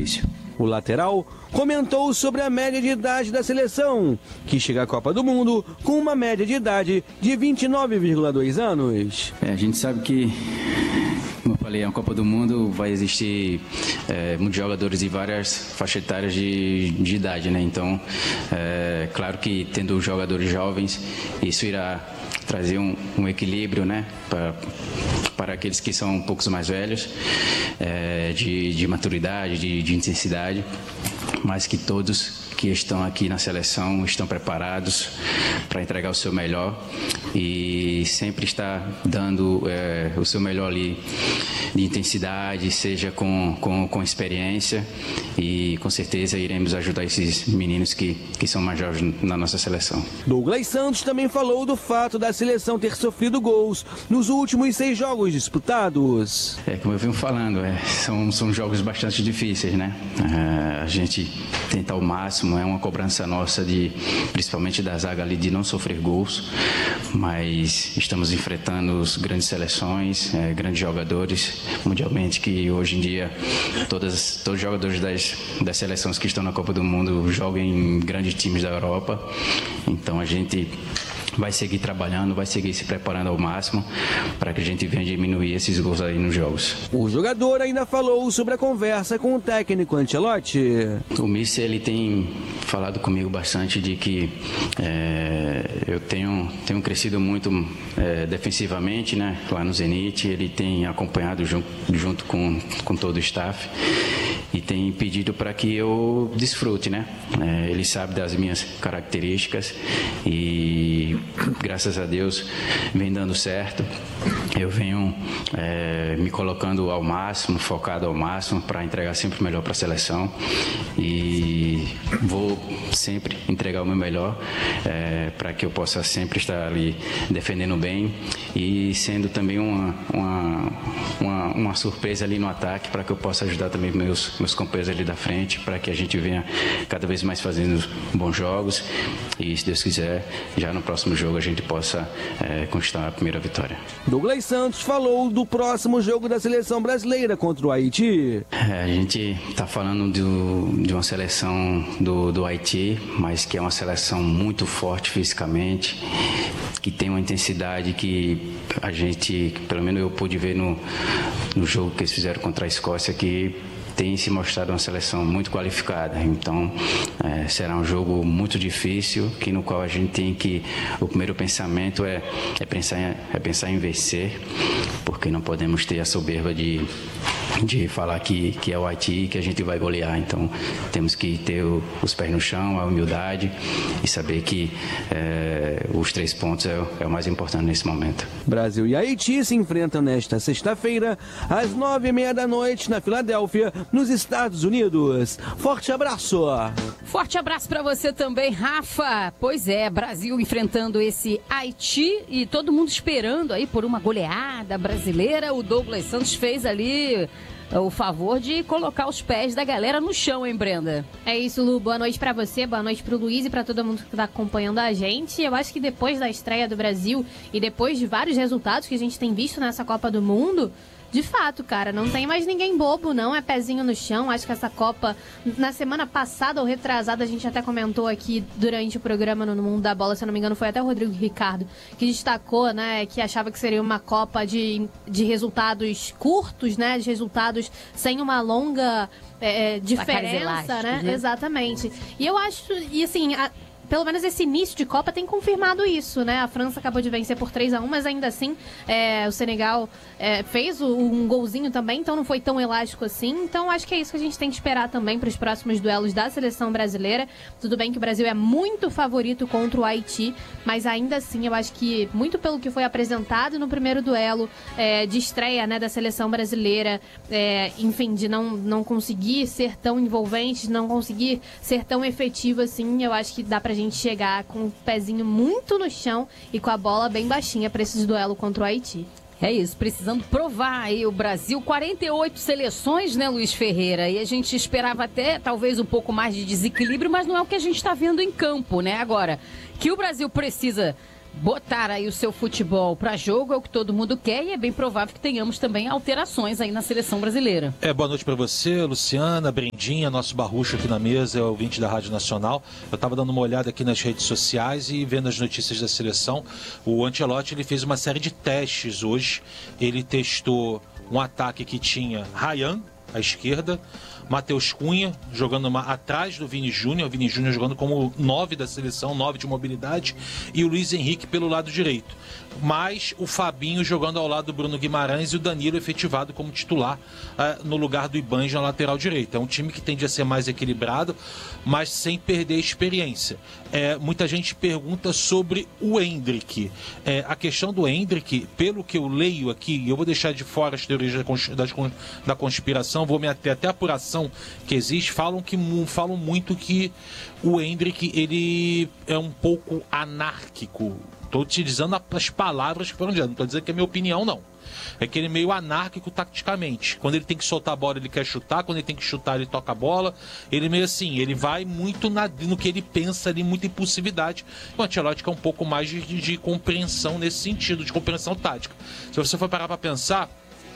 difícil. O lateral comentou sobre a média de idade da seleção, que chega à Copa do Mundo com uma média de idade de 29,2 anos. A gente sabe que, como eu falei, a Copa do Mundo vai existir muitos jogadores de várias faixas etárias de idade, né? Então, claro que tendo jogadores jovens, isso irá trazer um equilíbrio, né? Para aqueles que são um pouco mais velhos, de maturidade, de intensidade, mas que todos que estão aqui na seleção estão preparados para entregar o seu melhor e sempre está dando o seu melhor ali de intensidade, seja com experiência, e com certeza iremos ajudar esses meninos que são mais jovens na nossa seleção. Douglas Santos também falou do fato da seleção ter sofrido gols nos últimos 6 jogos disputados. Como eu venho falando, são jogos bastante difíceis, né? A gente tenta ao máximo, é uma cobrança nossa, principalmente da zaga ali, de não sofrer gols, mas estamos enfrentando as grandes seleções, grandes jogadores mundialmente, que hoje em dia todos os jogadores das seleções que estão na Copa do Mundo jogam em grandes times da Europa. Então a gente vai seguir trabalhando, vai seguir se preparando ao máximo para que a gente venha diminuir esses gols aí nos jogos. O jogador ainda falou sobre a conversa com o técnico Ancelotti. O Mister, ele tem falado comigo bastante de que eu tenho crescido muito defensivamente, né, lá no Zenit. Ele tem acompanhado junto com todo o staff e tem pedido para que eu desfrute, né? Ele sabe das minhas características e, graças a Deus, vem dando certo. Eu venho me colocando ao máximo, focado ao máximo para entregar sempre o melhor para a seleção, e vou sempre entregar o meu melhor para que eu possa sempre estar ali defendendo bem e sendo também uma surpresa ali no ataque, para que eu possa ajudar também meus companheiros ali da frente, para que a gente venha cada vez mais fazendo bons jogos e, se Deus quiser, já no próximo jogo a gente possa conquistar a primeira vitória. Douglas Santos falou do próximo jogo da seleção brasileira contra o Haiti. A gente está falando de uma seleção do Haiti, mas que é uma seleção muito forte fisicamente, que tem uma intensidade que a gente, pelo menos eu pude ver no jogo que eles fizeram contra a Escócia, que tem se mostrado uma seleção muito qualificada. Então será um jogo muito difícil, no qual a gente tem que, o primeiro pensamento é pensar em vencer, porque não podemos ter a soberba de falar que é o Haiti, que a gente vai golear. Então temos que ter os pés no chão, a humildade e saber que os 3 pontos é o mais importante nesse momento. Brasil e Haiti se enfrentam nesta sexta-feira às 9h30 da noite na Filadélfia, nos Estados Unidos. Forte abraço! Forte abraço para você também, Rafa. Pois é, Brasil enfrentando esse Haiti e todo mundo esperando aí por uma goleada brasileira. O Douglas Santos fez ali o favor de colocar os pés da galera no chão, hein, Brenda? É isso, Lu. Boa noite pra você, boa noite pro Luiz e pra todo mundo que tá acompanhando a gente. Eu acho que depois da estreia do Brasil e depois de vários resultados que a gente tem visto nessa Copa do Mundo, de fato, cara, não tem mais ninguém bobo, não. É pezinho no chão. Acho que essa Copa, na semana passada ou retrasada, a gente até comentou aqui durante o programa no Mundo da Bola, se eu não me engano, foi até o Rodrigo Ricardo, que destacou, né, que achava que seria uma Copa de resultados curtos, né, de resultados sem uma longa diferença, né? Exatamente. E eu acho, e assim, pelo menos esse início de Copa tem confirmado isso, né? A França acabou de vencer por 3-1, mas ainda assim o Senegal fez um golzinho também, então não foi tão elástico assim. Então acho que é isso que a gente tem que esperar também para os próximos duelos da seleção brasileira. Tudo bem que o Brasil é muito favorito contra o Haiti, mas ainda assim eu acho que muito pelo que foi apresentado no primeiro duelo de estreia, né, da seleção brasileira, enfim, de não conseguir ser tão envolvente, de não conseguir ser tão efetivo assim, eu acho que dá pra gente chegar com o pezinho muito no chão e com a bola bem baixinha para esse duelo contra o Haiti. É isso, precisando provar aí o Brasil, 48 seleções, né, Luiz Ferreira? E a gente esperava até talvez um pouco mais de desequilíbrio, mas não é o que a gente está vendo em campo, né? Agora, que o Brasil precisa botar aí o seu futebol para jogo é o que todo mundo quer, e é bem provável que tenhamos também alterações aí na seleção brasileira. Boa noite para você, Luciana, Brendinha, nosso barrucho aqui na mesa, é o ouvinte da Rádio Nacional. Eu estava dando uma olhada aqui nas redes sociais e vendo as notícias da seleção. O Ancelotti, ele fez uma série de testes hoje. Ele testou um ataque que tinha Ryan à esquerda, Matheus Cunha jogando atrás do Vini Júnior, o Vini Júnior jogando como 9 da seleção, 9 de mobilidade, e o Luiz Henrique pelo lado direito. Mais o Fabinho jogando ao lado do Bruno Guimarães e o Danilo efetivado como titular no lugar do Ibanez na lateral direita. É um time que tende a ser mais equilibrado, mas sem perder a experiência. Muita gente pergunta sobre o Endrick. A questão do Endrick, pelo que eu leio aqui, eu vou deixar de fora as teorias da conspiração, vou me até a apuração que existe, falam muito que o Endrick, ele é um pouco anárquico. Estou utilizando as palavras que foram ditas, não estou dizendo que é minha opinião, não. É que ele é meio anárquico taticamente. Quando ele tem que soltar a bola, ele quer chutar. Quando ele tem que chutar, ele toca a bola. Ele meio assim, ele vai muito no que ele pensa ali, muita impulsividade. O Ancelotti é um pouco mais de compreensão nesse sentido, de compreensão tática. Se você for parar para pensar,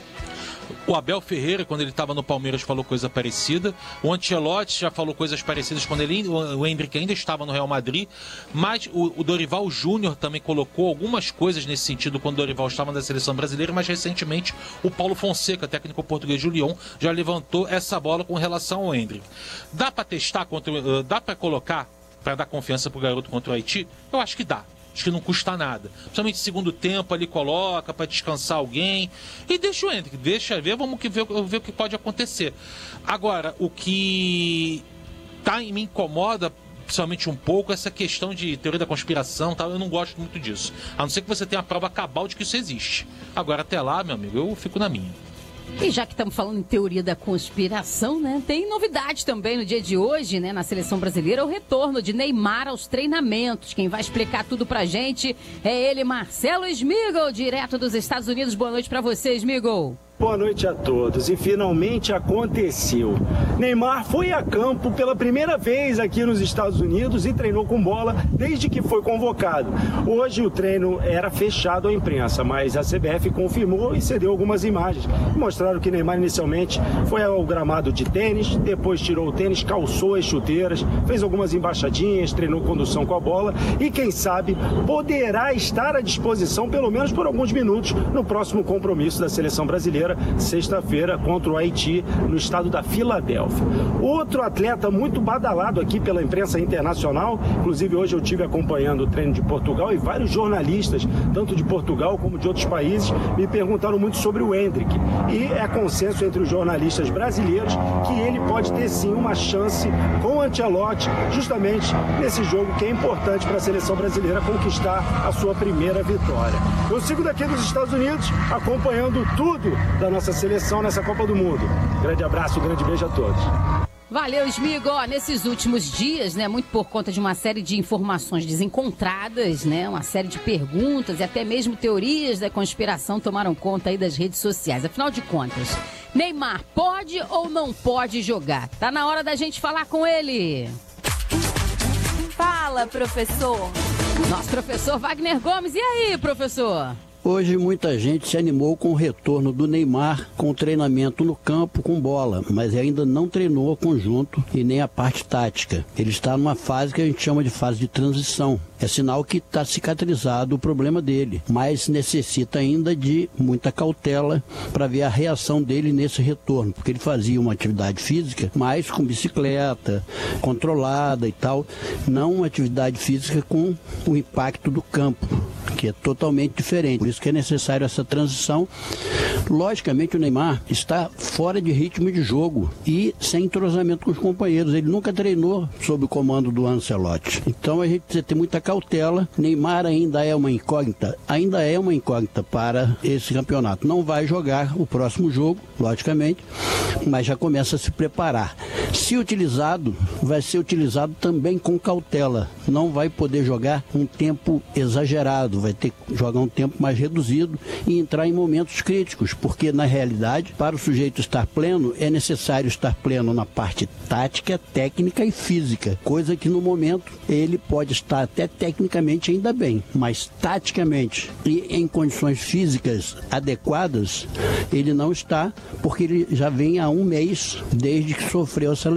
o Abel Ferreira, quando ele estava no Palmeiras, falou coisa parecida. O Ancelotti já falou coisas parecidas quando o Endrick ainda estava no Real Madrid. Mas o Dorival Júnior também colocou algumas coisas nesse sentido quando o Dorival estava na seleção brasileira. Mas recentemente o Paulo Fonseca, técnico português do Lyon, já levantou essa bola com relação ao Endrick. Dá para testar, dá para colocar, para dar confiança para o garoto contra o Haiti? Eu acho que dá. Acho que não custa nada. Principalmente segundo tempo ali, coloca para descansar alguém. E deixa o Endrick, deixa ver, vamos ver o que pode acontecer. Agora, o que me incomoda, principalmente um pouco, essa questão de teoria da conspiração, tá? Eu não gosto muito disso. A não ser que você tenha a prova cabal de que isso existe. Agora, até lá, meu amigo, eu fico na minha. E já que estamos falando em teoria da conspiração, né? Tem novidade também no dia de hoje, né? Na seleção brasileira, o retorno de Neymar aos treinamentos. Quem vai explicar tudo pra gente é ele, Marcelo Smigol, direto dos Estados Unidos. Boa noite pra você, Smigol. Boa noite a todos. E finalmente aconteceu. Neymar foi a campo pela primeira vez aqui nos Estados Unidos e treinou com bola desde que foi convocado. Hoje o treino era fechado à imprensa, mas a CBF confirmou e cedeu algumas imagens. Mostraram que Neymar inicialmente foi ao gramado de tênis, depois tirou o tênis, calçou as chuteiras, fez algumas embaixadinhas, treinou condução com a bola e, quem sabe, poderá estar à disposição pelo menos por alguns minutos no próximo compromisso da seleção brasileira, sexta-feira, contra o Haiti, no estado da Filadélfia. Outro atleta muito badalado aqui pela imprensa internacional, inclusive hoje eu estive acompanhando o treino de Portugal e vários jornalistas, tanto de Portugal como de outros países, me perguntaram muito sobre o Endrick. E é consenso entre os jornalistas brasileiros que ele pode ter sim uma chance com o Ancelotti, justamente nesse jogo que é importante para a seleção brasileira conquistar a sua primeira vitória. Eu sigo daqui dos Estados Unidos acompanhando tudo da nossa seleção nessa Copa do Mundo. Grande abraço, grande beijo a todos. Valeu, Smigol. Nesses últimos dias, né, muito por conta de uma série de informações desencontradas, né, uma série de perguntas e até mesmo teorias da conspiração tomaram conta aí das redes sociais. Afinal de contas, Neymar pode ou não pode jogar? Tá na hora da gente falar com ele. Fala, professor. Nosso professor Wagner Gomes. E aí, professor? Hoje muita gente se animou com o retorno do Neymar com o treinamento no campo com bola, mas ainda não treinou o conjunto e nem a parte tática. Ele está numa fase que a gente chama de fase de transição. É sinal que está cicatrizado o problema dele, mas necessita ainda de muita cautela para ver a reação dele nesse retorno, porque ele fazia uma atividade física, mas com bicicleta, controlada e tal, não uma atividade física com o impacto do campo, que é totalmente diferente. Por isso que é necessário essa transição. Logicamente o Neymar está fora de ritmo de jogo e sem entrosamento com os companheiros. Ele nunca treinou sob o comando do Ancelotti. Então a gente precisa ter muita cautela. Neymar ainda é uma incógnita para esse campeonato. Não vai jogar o próximo jogo, logicamente, mas já começa a se preparar. Se utilizado, vai ser utilizado também com cautela. Não vai poder jogar um tempo exagerado, vai ter que jogar um tempo mais reduzido e entrar em momentos críticos, porque na realidade, para o sujeito estar pleno, é necessário estar pleno na parte tática, técnica e física, coisa que no momento ele pode estar até tecnicamente ainda bem, mas taticamente e em condições físicas adequadas, ele não está, porque ele já vem há um mês desde que sofreu essa lesão.